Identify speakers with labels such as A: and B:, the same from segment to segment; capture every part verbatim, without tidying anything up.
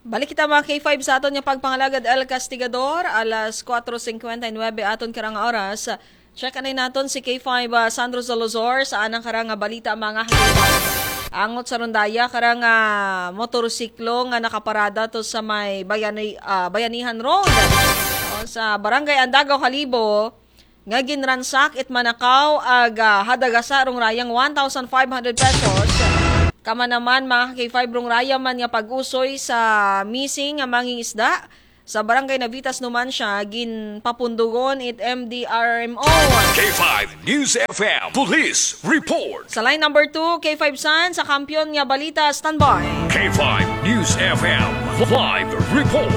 A: Balik kita mga K five sa aton nga pagpangalagad El Castigador, alas kwatro singkwenta y nueve aton karang oras. Check anay naton si K five uh, Sandro Zalozor sa anang karang balita mga halipan. Angot sa rondaya karang uh, motorsiklo nga nakaparada to sa may bayani, uh, Bayanihan Road. O, sa Barangay Andagaw, Kalibo, nga ginransak it manakaw ag uh, hadagasa rong rayang one thousand five hundred pesos. Kama naman mga K five rong raya man nga pag-usoy sa missing nga mangingisda sa Barangay Navitas Numancia gin papundugon it M D R M O.
B: K five News F M Police Report.
A: Sa line number two, K five San sa kampiyon nga balita standby.
B: K five News F M Live Report.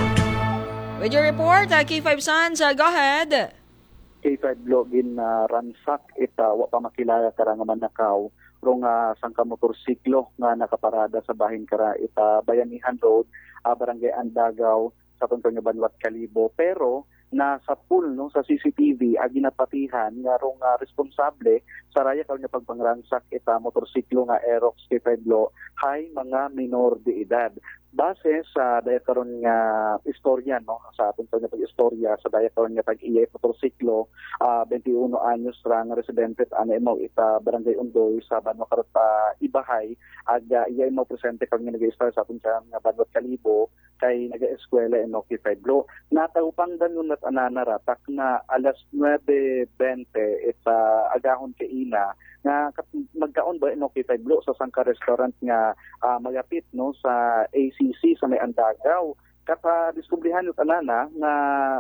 A: With your report, uh, K five San, uh, go ahead.
C: K five Login na uh, ransak ita wa pa makilala karang manakaw rong uh, sangka motorsiklo nga nakaparada sa bahin kara ita Bayanihan Road, uh, Barangay Andagaw sa tuntong nga Banwat, Kalibo. Pero nasa pool no sa C C T V agi napatihan nga rong uh, responsable sa raya karon nga pagpangransak ita motorsiklo nga Aerox K five Lo hay mga minor de edad. Base sa daya karon nga istorya no sa aton nga pag-istorya sa daya karon nga pag-iya motorsiklo, uh, twenty-one anyos ra nga residente ana imo ita Barangay Undoy sa Banwa Karot uh, Ibahay ag uh, iya imo presente karon nga nag-start sa aton nga Banwat, Kalibo kay naga-eskwela ino K five Lo. Natawpang danon at ananaratak na alas nueve bente ita agahon kay ina nga magkaon ba ino K five Lo sa sangka restaurant nga uh, magapit no sa A C C sa may Andagaw. Kata diskubrihan yung tanana nga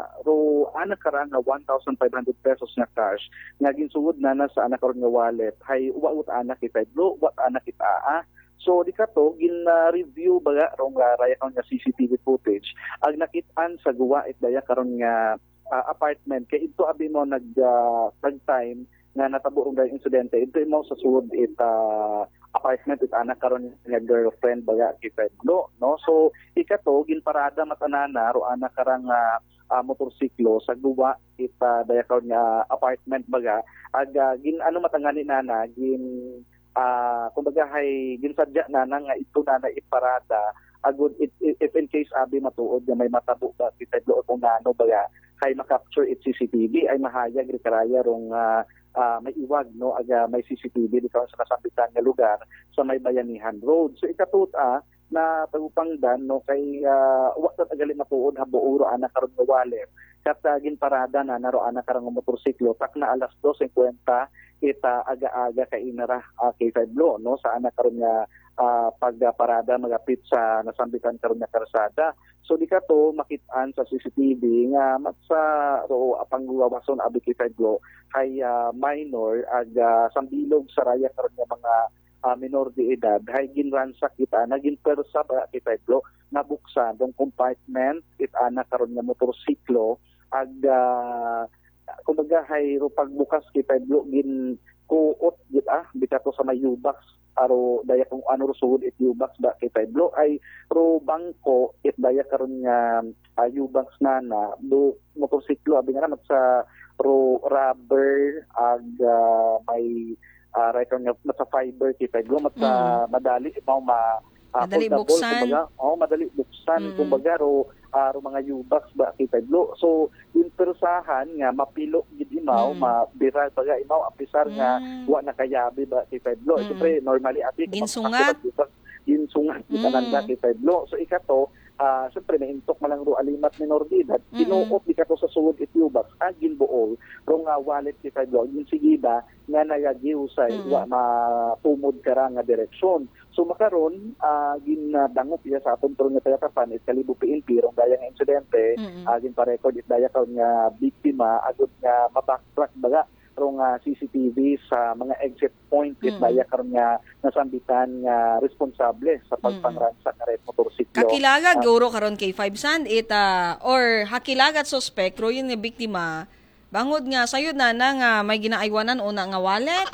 C: ro anak karan nga one thousand five hundred pesos nga cash nga ginsuod na na sa anak karon nga wallet hay uwaut anak K five Lo wat anak kita ah. So di kato gin uh, review baga rong uh, raya karon nga C C T V footage ag nakit-an sa guwa it daya karon nga uh, apartment kay ito abi mo nag uh, nag time nga natabo og insidente ito imo sa suod it uh, apartment it anak karon nga girlfriend baga K five Lo no. So ikato gin parada matanana ro anak karang uh, uh, motorsiklo sa guwa it uh, daya karon nga apartment baga ag uh, gin ano matangani nana gin uh, kumbaga hay ginsadya nana nga ito nana iparada agud it, it, if in case abi matuod nga may matabo ba K five Lo kung ano baga kay makapture it C C T V ay mahayag ri karaya rong uh, Uh, may iwag no aga may C C T V dito sa kasambitan nga lugar sa may Bayanihan Road. So ikatuta na tagupangdan no kay uh, wa ta tagali matuod habuoro ana karon nga wallet kat uh, ginparada na naro ana karang motorsiklo tak na alas dos singkwenta ita aga-aga kay inara uh, K five Lo no sa ana karon nga uh, pagparada magapit sa nasambitan karon nga karsada. So di kato makit-an sa C C T V nga matsa ro apang guwawason abi K five Lo hay uh, minor ag uh, sambilog sa raya karon nga mga uh, minor de edad hay ginransak kita naging persa ba K five Lo nabuksan dong compartment it ana karon nga motorsiklo ag uh, kumbaga hay ro pagbukas K five Lo gin kuot gid ah bitato sa may U-box aro daya kung ano ro suod it U-box ba K five Lo ay ro bangko it daya karon nga uh, U-box na na do motorsiklo abi nga mat sa ro rubber ag uh, may uh, right nga mat sa fiber K five Lo mat sa mm. madali mao ma uh,
A: madali buksan
C: kumbaga oh madali buksan mm. kumbaga ro uh, ro mga U-box ba K five Lo. So intersahan nga mapilo gid imaw mm. mabira baga imaw apisar mm. nga wa nakayabi ba K five Lo. Mm. Siyempre normally abi
A: ginsungat
C: ginsungat kita mm. nanda K five Lo. So ikato uh, siyempre nahintok man lang ro alimat minor de edad mm. tinuot di kato sa suod it U-box agin buol ro nga wallet K five Lo gin sigida nga nagagiw sa mm. wa matumod kara nga direksyon. So makaron uh, ginadangop iya sa aton nga tagapan is Kalibo P N P rong daya nga insidente mm-hmm. uh, gin pa-record it daya karon nga biktima agud nga mabacktrack baga rong uh, C C T V sa mga exit point it mm-hmm. daya karon nga nasambitan nga responsable sa pagpangransak nga mm-hmm. motorsiklo.
A: Kakilaga uh, guro karon kay five Sand it uh, or hakilagat suspect ro yun nga biktima bangod nga sayod na na nga may ginaaywanan una nga wallet.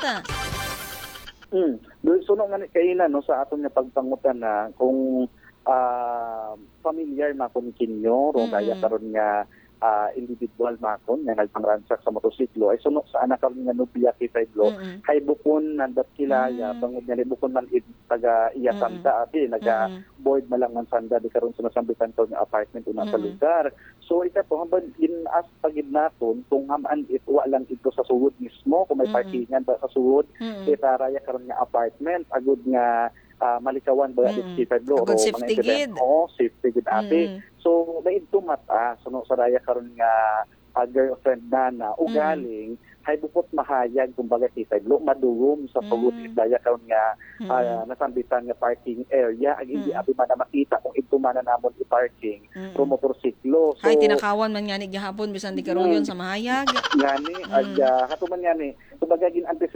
C: Mm. So no nga kaina no sa aton nga pagpangutan na kung uh, familiar na kun kinyo ro mm-hmm. daya karon nga ah, individual makon nga nagpangransak sa motorsiklo ay suno sa anak kami nga nubya kay Pedro
A: Mm-mm.
C: kay bukon nandat kilaya
A: Mm.
C: bangod nga bukon man id taga iya
A: Mm.
C: sanda abi naga
A: Mm.
C: board malang man sanda di karon sa nasambitan to nga apartment una sa
A: Mm.
C: lugar. So ita po hambal in as pagid naton kung haman it wa lang ito sa suod mismo kung may
A: Mm-mm.
C: parkingan ba sa suod
A: Mm-mm.
C: ita raya karon nga apartment agud nga ah, malikawan ba
A: Mm.
C: mm. Pedro
A: Agud
C: o
A: safety
C: mga event.
A: gid.
C: Oo, safety gid ate.
A: Mm.
C: So may tumat ah suno sa raya karon nga ah, girlfriend na na ugaling hay bukot mahayag kumbaga kay Pedro madugom sa pagod
A: Mm.
C: daya karon nga
A: Mm.
C: ah, nasambitan nga parking area ag hindi
A: Mm.
C: abi man na makita kung ito man na namon i-parking
A: Mm.
C: pro motorsiklo. So
A: Hay tinakawan man nga ni gihapon bisan di karuyon sa mahayag.
C: ngani ag
A: Mm.
C: uh, katuman ngani kumbaga gin